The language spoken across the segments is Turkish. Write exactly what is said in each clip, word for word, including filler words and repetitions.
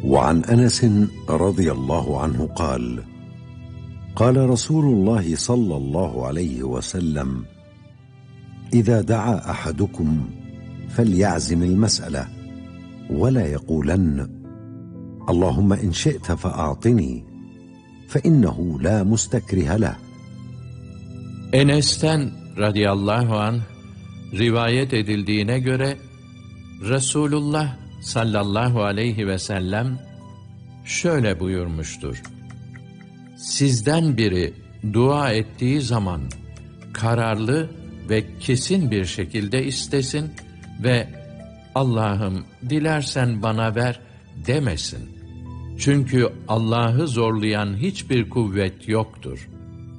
وعن أنس رضي الله عنه قال: قال رسول الله صلى الله عليه وسلم: إذا دعا أحدكم فليعزم المسألة ولا يقولن اللهم إن شئت فأعطني فإنه لا مستكره له. Enes'ten radıyallahu anh rivayet edildiğine göre Resulullah sallallahu aleyhi ve sellem şöyle buyurmuştur: Sizden biri dua ettiği zaman kararlı ve kesin bir şekilde istesin ve Allah'ım dilersen bana ver demesin. Çünkü Allah'ı zorlayan hiçbir kuvvet yoktur.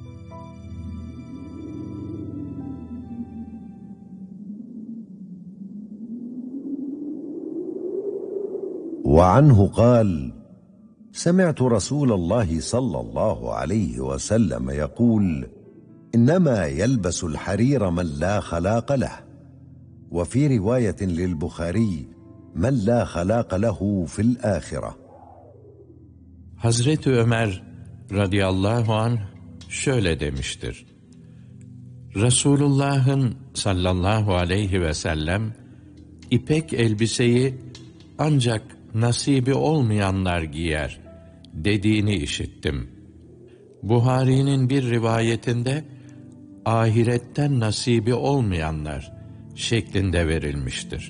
وعنه قال: سمعت رسول الله صلى الله عليه وسلم يقول: إنما يلبس الحرير من لا خلاق له. وفي رواية للبخاري: من لا خلاق له في الآخرة. Hazreti Ömer radıyallahu anh şöyle demiştir: Resulullah'ın sallallahu aleyhi ve sellem ipek elbiseyi ancak nasibi olmayanlar giyer dediğini işittim. Buhari'nin bir rivayetinde ahiretten nasibi olmayanlar şeklinde verilmiştir.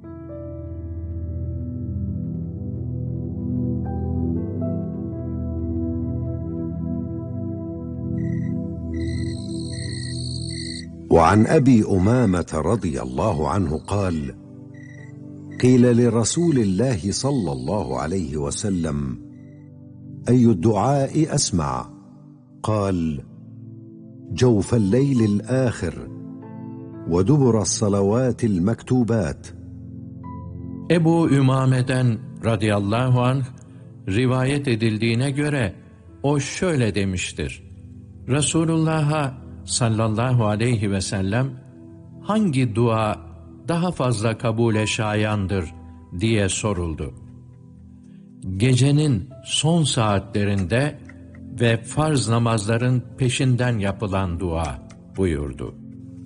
وعن أبي أمامة رضي الله عنه قال: قيل لرسول الله صلى الله عليه وسلم: أي الدعاء أسمع؟ قال: جوف الليل الآخر ودبر الصلوات المكتوبات. Ebu Ümame'den radıyallahu anh rivayet edildiğine göre o şöyle demiştir: Resulullah'a sallallahu aleyhi ve sellem hangi dua daha fazla kabule şayandır diye soruldu. Gecenin son saatlerinde ve farz namazların peşinden yapılan dua buyurdu.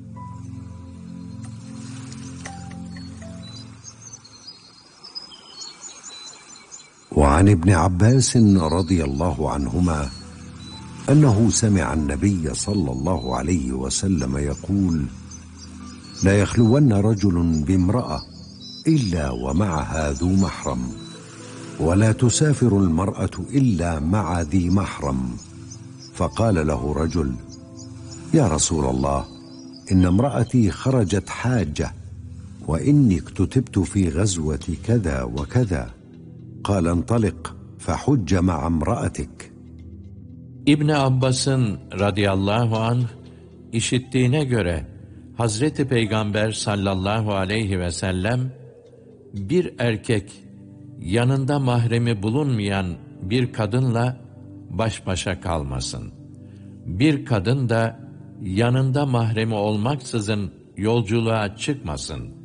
وعن ابن عباس رضي الله عنهما أنه سمع النبي صلى الله عليه وسلم يقول: لا يخلون رجل بامرأة إلا ومعها ذو محرم، ولا تسافر المرأة إلا مع ذي محرم. فقال له رجل: يا رسول الله، إن امرأتي خرجت حاجة وإني اكتتبت في غزوة كذا وكذا. قال: انطلق فحج مع امرأتك. İbn Abbas'ın radıyallahu anh işittiğine göre Hazreti Peygamber sallallahu aleyhi ve sellem bir erkek yanında mahremi bulunmayan bir kadınla baş başa kalmasın. Bir kadın da yanında mahremi olmaksızın yolculuğa çıkmasın